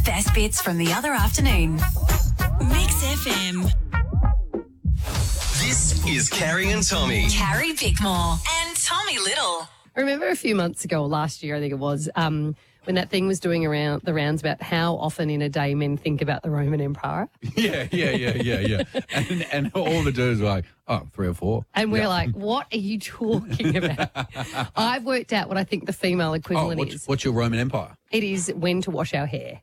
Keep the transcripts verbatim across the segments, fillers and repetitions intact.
best bits from the other afternoon. Mix F M. This is Carrie and Tommy. Carrie Bickmore and Tommy Little. I remember a few months ago, or last year I think it was, um, when that thing was doing around the rounds about how often in a day men think about the Roman Empire. Yeah, yeah, yeah, yeah, yeah. And, and all the dudes were like, oh, three or four. And we're Yeah. like, what are you talking about? I've worked out what I think the female Oh, equivalent what's, is. what's your Roman Empire? It is when to wash our hair.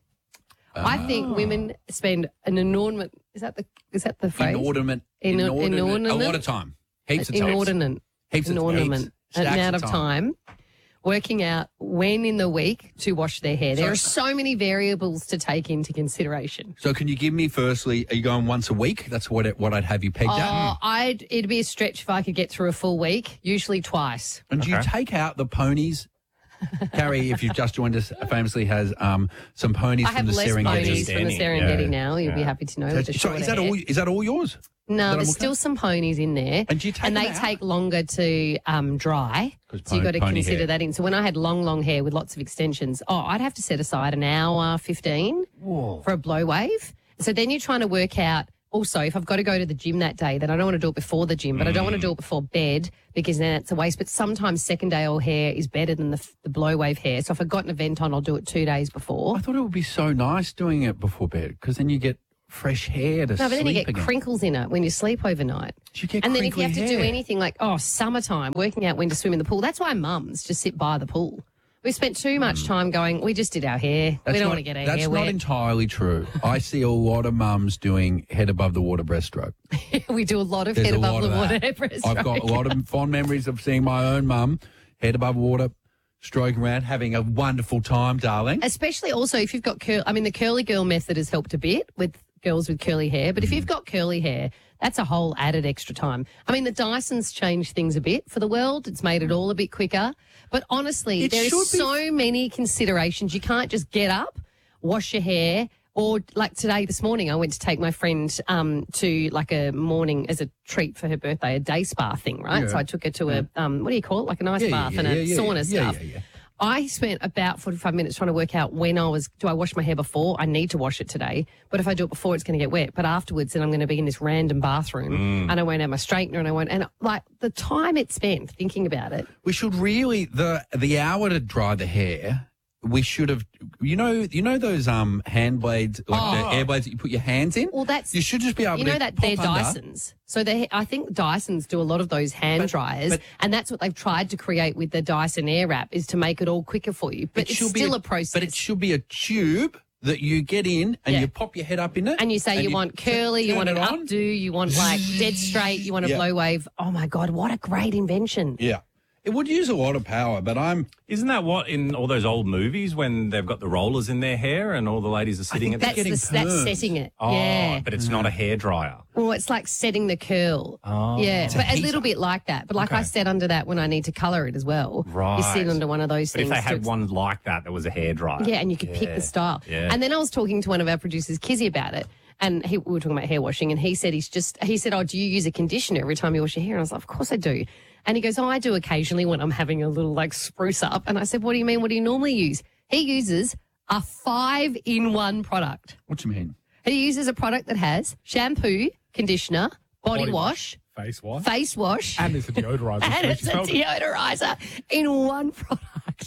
I think women spend an inordinate, is that the, is that the phrase? Inordinate, Ino- inordinate, inordinate? a lot of time. Heaps of time. Inordinate. Heaps of inordinate heaps. Stacks amount of of time. Working out when in the week to wash their hair. There are so many variables to take into consideration. So can you give me, firstly, are you going once a week? That's what it, what I'd have you pegged Oh, at. I'd, it'd be a stretch if I could get through a full week, usually twice. And do you take out the ponies? Carrie, if you've just joined us, famously has um, some ponies I from have the less Serengeti. ponies from the Serengeti yeah. now. You'll be Yeah. happy to know. So, with the so shorter is that hair. all? Is that all yours? No, That I'm there's looking still at? some ponies in there. And do you take And them they out? take longer to um, dry. 'Cause So you've got to pony consider hair. that in. So when I had long, long hair with lots of extensions, oh, I'd have to set aside an hour fifteen for a blow wave. So then you're trying to work out, also, if I've got to go to the gym that day, then I don't want to do it before the gym, but I don't want to do it before bed because then it's a waste. But sometimes second day old hair is better than the, the blow wave hair. So if I've got an event on, I'll do it two days before. I thought it would be so nice doing it before bed because then you get fresh hair to No, but then you sleep get again. crinkles in it when you sleep overnight. You get and then if you have to crinkly do hair. anything like, oh, summertime, working out when to swim in the pool, that's why mums just sit by the pool. We spent too much time going, we just did our hair. Hmm. That's we don't not- want to get our That's hair not wet. entirely true. I see a lot of mums doing head above the water breaststroke. we do a lot of There's head a above lot the of water that. breaststroke. I've got a lot of fond memories of seeing my own mum head above water, stroking around, having a wonderful time, darling. Especially also if you've got curl. I mean, the curly girl method has helped a bit with girls with curly hair. But if Mm-hmm. you've got curly hair, that's a whole added extra time. I mean, the Dyson's changed things a bit for the world. It's made it all a bit quicker. But honestly, It there should is be- so many considerations. You can't just get up, wash your hair. Or like today, this morning, I went to take my friend um, to like a morning as a treat for her birthday, a day spa thing, right? Yeah. So I took her to a, um, what do you call it? Like an ice Yeah, bath yeah, and yeah, a yeah, sauna yeah, stuff. yeah, yeah. I spent about forty-five minutes trying to work out when I was, do I wash my hair before? I need to wash it today. But if I do it before, it's going to get wet. But afterwards, then I'm going to be in this random bathroom and I won't have my straightener and I won't. And like the time it spent thinking about it. We should really the the hour to dry the hair. We should have, you know, you know those um hand blades, like Oh. the air blades that you put your hands in. Well, that's, you should just be able you to know that pop they're under. Dysons. So they, I think Dysons do a lot of those hand But- dryers. but- and that's what they've tried to create with the Dyson Airwrap is to make it all quicker for you. But It it's should be still a, process. But it should be a tube that you get in and Yeah. you pop your head up in it. And you say you want tu- curly, you turn want an it on. updo, you want like dead straight, you want a Yeah. blow wave. Oh my God, what a great invention. Yeah. It would use a lot of power, but I'm. Isn't that what in all those old movies when they've got the rollers in their hair and all the ladies are sitting at That's, the getting the, that's perms. setting it. Oh, yeah. but it's not a hairdryer. Well, it's like setting the curl. Oh. Yeah, It's a but a heater. little bit like that. But like I Okay. set under that when I need to colour it as well. Right. You sit under one of those But if things. they to had ex- one like that that was a hairdryer. Yeah, and you could pick Yeah. the style. Yeah. And then I was talking to one of our producers, Kizzy, about it. And he, we were talking about hair washing, and he said he's just, he said, oh, do you use a conditioner every time you wash your hair? And I was like, of course I do. And he goes, oh, I do occasionally when I'm having a little like spruce up. And I said, what do you mean? What do you normally use? He uses a five in one product. What do you mean? He uses a product that has shampoo, conditioner, body, Body wash, Face wash. face wash, And it's a deodorizer. and so it's she a felt it. deodorizer in one product.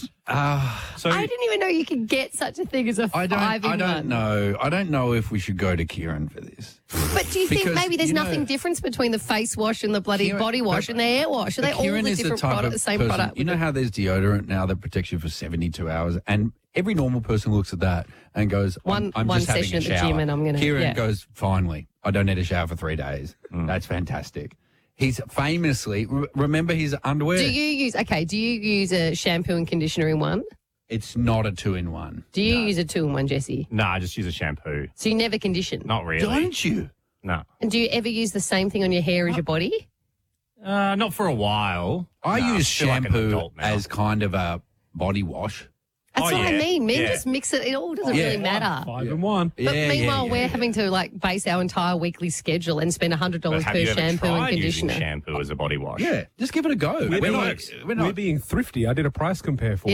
So I didn't even know you could get such a thing as a I don't. five in I don't one. know. I don't know if we should go to Kieran for this. But do you think Because, maybe there's you know- nothing different between the face wash and the bloody Kieran- body wash but- and the hair wash? Are But they all Kieran the is different type product, of the same person- product? You know how there's deodorant now that protects you for seventy-two hours, and every normal person looks at that and goes, I'm, One- I'm one just having session a at the shower. gym and I'm gonna- Kieran yeah. goes, finally, I don't need a shower for three days. That's fantastic. He's famously, re- remember his underwear? Do you use, okay, do you use a shampoo and conditioner in one? It's not a two-in-one. Do you use a two in one, Jesse? no, I just use a shampoo. So you never condition? Not really. Don't you? No. And do you ever use the same thing on your hair as your body? Uh, not for a while. I No, use feel like an shampoo adult now. as kind of a body wash. That's Oh, what I yeah, mean. Men yeah. just mix it. It all doesn't Yeah. really matter. Five and one. But Yeah, meanwhile, yeah, we're yeah, having to like base our entire weekly schedule and spend one hundred But dollars have per you ever shampoo and tried using conditioner. shampoo as a body wash? Yeah, just give it a go. We're, We're being, not, we're we're not being thrifty. I did a price compare for Yeah. you.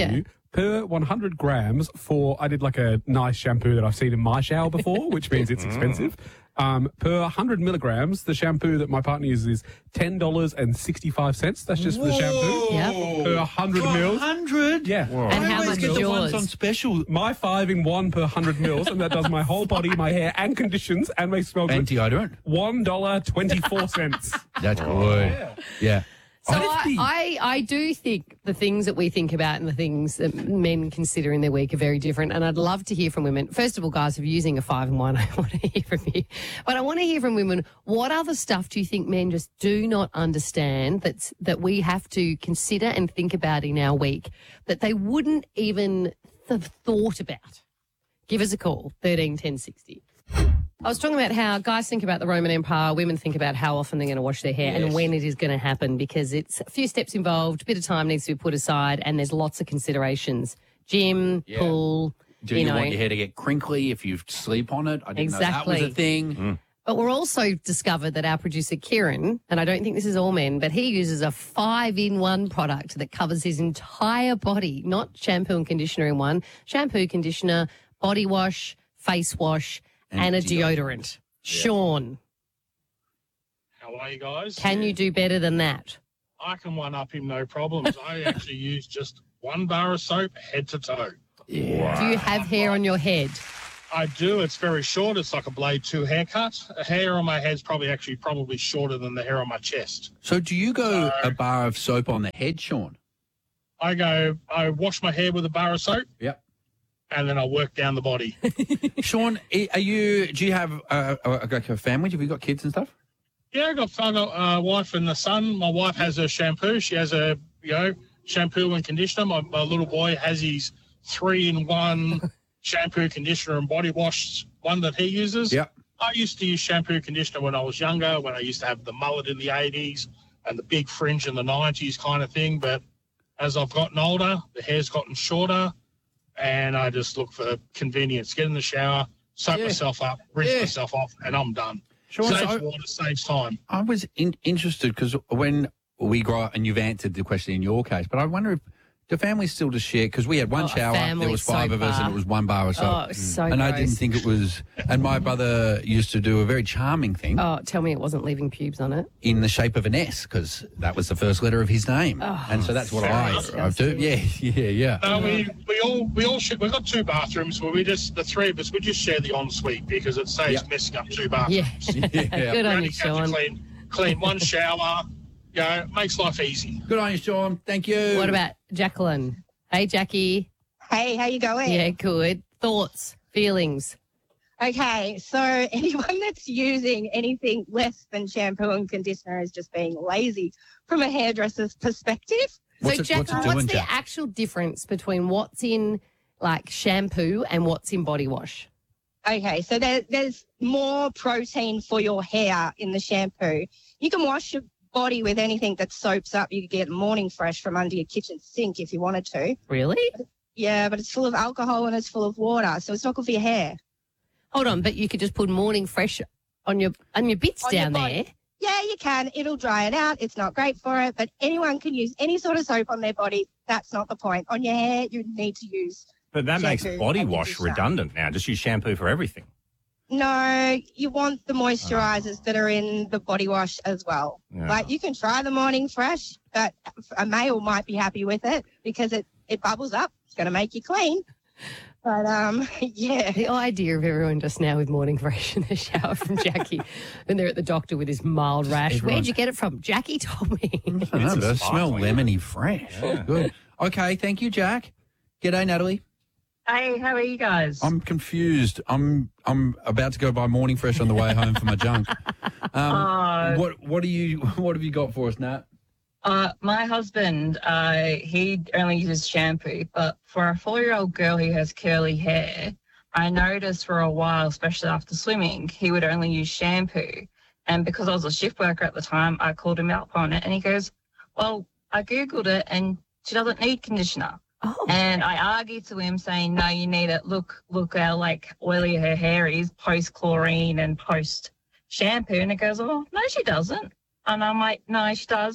per one hundred grams for, I did like a nice shampoo that I've seen in my shower before, which means it's expensive. Um, per one hundred milligrams, the shampoo that my partner uses is ten dollars and sixty-five cents. That's just for the shampoo. Yep. Per one hundred mils. one hundred? Yeah. And how much get is the ones yours? on special. My five in one per one hundred mils, and that does my whole body, my hair, and conditions, and makes smell And good. deodorant. one dollar and twenty-four cents. That's good. Yeah. So What if I, the- I, I do think the things that we think about and the things that men consider in their week are very different. And I'd love to hear from women. First of all, guys, if you're using a five and one, I want to hear from you. But I want to hear from women. What other stuff do you think men just do not understand that's, that we have to consider and think about in our week that they wouldn't even have thought about? Give us a call, thirteen ten sixty. I was talking about how guys think about the Roman Empire, women think about how often they're going to wash their hair and when it is going to happen, because it's a few steps involved, a bit of time needs to be put aside, and there's lots of considerations. Gym, Yeah. pool, Do you, you, know. want your hair to get crinkly if you sleep on it? I didn't know Exactly. that was a thing. But we're also discovered that our producer Kieran, and I don't think this is all men, but he uses a five-in-one product that covers his entire body, not shampoo and conditioner in one, shampoo, conditioner, body wash, face wash, and, And a deodorant. deodorant. Sean, How are you guys? can you do better than that? I can one up him, no problems. I actually use just one bar of soap head to toe. Do you have hair on your head? I do. It's very short. It's like a blade two haircut. A hair on my head's probably actually probably shorter than the hair on my chest. So do you go a bar of soap on the head, Sean? I go, I wash my hair with a bar of soap, Yep. and then I work down the body. Sean, i- are you? Do you have a, a, a family? Have you got kids and stuff? Yeah, I got, I got a wife and a son. My wife has a shampoo. She has a, you know, shampoo and conditioner. My, my little boy has his three-in-one shampoo, conditioner, and body wash, one that he uses. Yep. I used to use shampoo, conditioner when I was younger, when I used to have the mullet in the eighties and the big fringe in the nineties kind of thing. But as I've gotten older, the hair's gotten shorter, and I just look for convenience. Get in the shower, soak Yeah. myself up, rinse Yeah. myself off, and I'm done. Sean, Saves so- water, saves time. I was in, interested because when we grow up, and you've answered the question in your case, but I wonder if do families still just share? Because we had one Oh, a shower, family there was five soap of us, bar. and it was one bar of soap. Oh, it was so and I gross. didn't think it was. And my brother used to do a very charming thing Oh, tell me it wasn't leaving pubes on it. in the shape of an S because that was the first letter of his name, Oh, and so that's what very I, I do. disgusting. Yeah, yeah, yeah. No, we, we all we all share, we've got two bathrooms where we just the three of us we just share the ensuite because it saves Yeah. messing up two Yeah. bathrooms. Yeah. Good on Only you, have to Sean. clean clean one shower. You know, it makes life easy. Good on you, Sean. Thank you. What about Jacqueline? Hey, Jackie. Hey, how you going? Yeah, good. Thoughts, feelings? Okay, so anyone that's using anything less than shampoo and conditioner is just being lazy from a hairdresser's perspective. What's so, it- Jackie, what's it what's, doing, the Jack? actual difference between what's in like shampoo and what's in body wash? Okay, so there, there's more protein for your hair in the shampoo. You can wash your body with anything that soaps up. You could get Morning Fresh from under your kitchen sink if you wanted to. Really? Yeah, but it's full of alcohol and it's full of water, so it's not good for your hair. Hold on, but you could just put Morning Fresh on your on your bits On your down body. there. Yeah, you can. It'll dry it out. It's not great for it, but anyone can use any sort of soap on their body. That's not the point. On your hair, you need to use. But that makes Shampoo body and wash conditioner. redundant now. Just use shampoo for everything. No, you want the moisturizers that are in the body wash as well. Yeah. Like you can try the Morning Fresh, but a male might be happy with it because it, it bubbles up. It's going to make you clean. But um, yeah. The idea of everyone just now with Morning Fresh in the shower from Jackie and they're at the doctor with this mild rash. everyone- Where'd you get it from? Jackie told me. I don't know, It's but it a smell sparkling. lemony fresh. Good. Okay, thank you, Jack. G'day, Natalie. Hey, how are you guys? I'm confused. I'm I'm about to go buy Morning Fresh on the way home for my junk. Um, Uh, what what do you what have you got for us, Nat? Uh, my husband, uh, he only uses shampoo, but for a four-year-old girl who has curly hair, I noticed for a while, especially after swimming, he would only use shampoo. And because I was a shift worker at the time, I called him out on it, and he goes, well, I Googled it, and she doesn't need conditioner. Oh, And I argued to him saying, no, you need it. Look, look how like oily her hair is post chlorine and post shampoo. And it goes, oh, no, she doesn't. And I'm like, no, she does.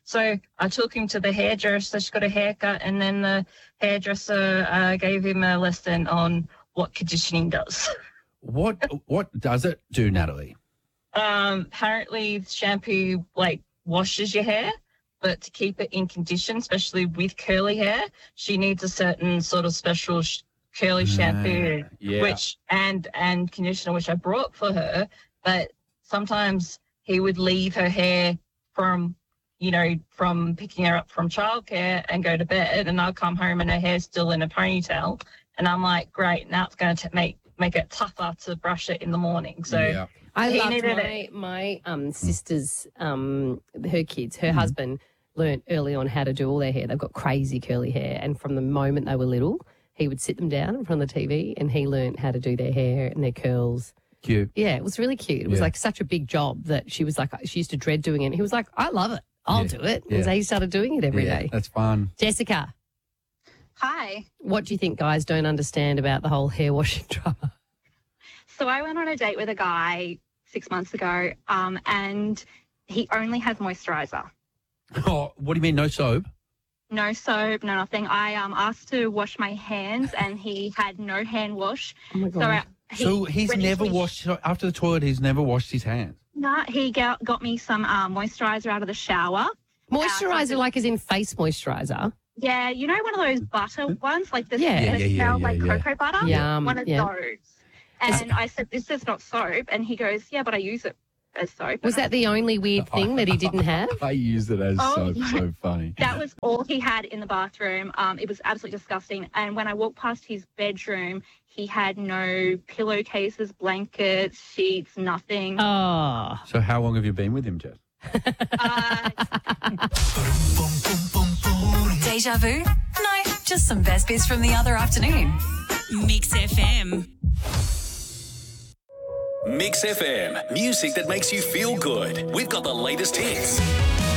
So I took him to the hairdresser. She got a haircut, and then the hairdresser uh, gave him a lesson on what conditioning does. What what does it do, Natalie? Um, apparently, shampoo like washes your hair, but to keep it in condition, especially with curly hair, she needs a certain sort of special sh- curly shampoo, yeah. which and and conditioner, which I brought for her. But sometimes he would leave her hair from, you know, from picking her up from childcare and go to bed, and I'll come home and her hair's still in a ponytail, and I'm like, great, now it's going to make make it tougher to brush it in the morning. So. Yeah. I He loved needed my, it. my um, sister's, um, her kids, her Mm-hmm. husband learnt early on how to do all their hair. They've got crazy curly hair. And from the moment they were little, he would sit them down in front of the T V and he learnt how to do their hair and their curls. Cute. Yeah, it was really cute. It was Yeah. like such a big job that she was like, she used to dread doing it. And he was like, I love it. I'll Yeah. do it. Yeah. And so he started doing it every yeah, day. that's fun. Jessica, Hi. what do you think guys don't understand about the whole hair washing drama? So I went on a date with a guy six months ago, um, and he only has moisturizer. Oh, what do you mean, no soap? No soap, no nothing. I um, asked to wash my hands, and he had no hand wash. Oh, my So, God. I, he, so he's when he never was- washed, after the toilet, he's never washed his hands. No, he got, got me some um, moisturizer out of the shower. Moisturizer, like as in face moisturizer. Yeah, you know one of those butter ones, like the Yeah. that Yeah, yeah, yeah, smell yeah, like yeah. cocoa butter. Yum, One of yeah. those. And I said, "This is not soap," and he goes, "Yeah, but I use it as soap." Was that the only weird thing that he didn't have? I use it as Oh, soap. yeah. So funny. That was all he had in the bathroom. Um, it was absolutely disgusting. And when I walked past his bedroom, he had no pillowcases, blankets, sheets, nothing. Oh. So how long have you been with him, Jess? Uh, Deja vu? No, just some best bits from the other afternoon. Mix F M. Mix F M, music that makes you feel good. We've got the latest hits.